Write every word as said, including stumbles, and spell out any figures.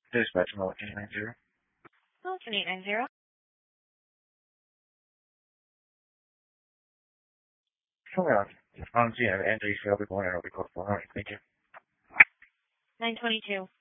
Dispatch mode eight nine zero. Milton eight nine zero. Sure. Um, yeah, Andrew, you'll be going in. I'll be close. All right. Thank you. nine twenty-two.